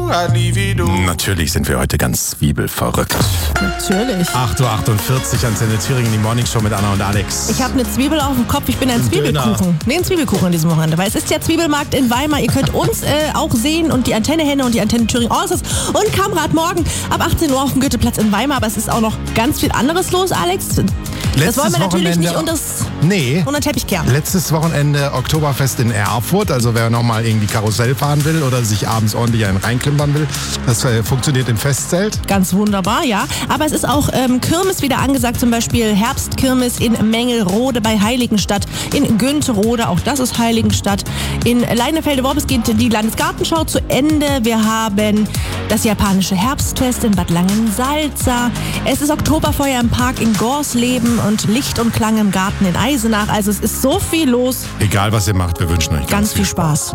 Natürlich sind wir heute ganz zwiebelverrückt. Natürlich. 8.48 Uhr, Antenne Thüringen, die Morning Show mit Anna und Alex. Ich habe eine Zwiebel auf dem Kopf, ich bin ein Zwiebelkuchen. Nee, ein Zwiebelkuchen an diesem Wochenende, weil es ist der Zwiebelmarkt in Weimar. Ihr könnt uns auch sehen und die Antenne Henne und die Antenne Thüringen Allstars und Kamerad morgen ab 18 Uhr auf dem Goetheplatz in Weimar. Aber es ist auch noch ganz viel anderes los, Alex. Das wollen wir natürlich nicht unter den Teppich kehren. Letztes Wochenende Oktoberfest in Erfurt. Also wer nochmal irgendwie Karussell fahren will oder sich abends ordentlich einen reinklimpern will, das funktioniert im Festzelt. Ganz wunderbar, ja. Aber es ist auch Kirmes wieder angesagt, zum Beispiel Herbstkirmes in Mengelrode bei Heiligenstadt, in Günterode, auch das ist Heiligenstadt. In Leinefelde-Worms geht die Landesgartenschau zu Ende. Wir haben das japanische Herbstfest in Bad Langensalza. Es ist Oktoberfeuer im Park in Gorsleben und Licht und Klang im Garten in Eisenach. Also es ist so viel los. Egal was ihr macht, wir wünschen euch ganz viel Spaß.